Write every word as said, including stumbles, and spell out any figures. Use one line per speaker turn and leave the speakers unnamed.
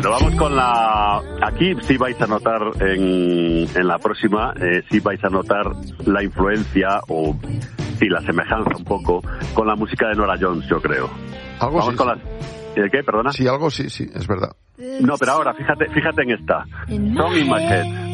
Bueno, vamos con la... Aquí sí vais a notar en, en la próxima, eh, sí vais a notar la influencia o sí, la semejanza un poco con la música de Norah Jones, yo creo.
Algo
vamos
sí,
con
sí.
las... ¿Eh, ¿Qué? Perdona.
Sí, algo sí, sí, es verdad.
No, pero ahora, fíjate, fíjate en esta. Song in My Head.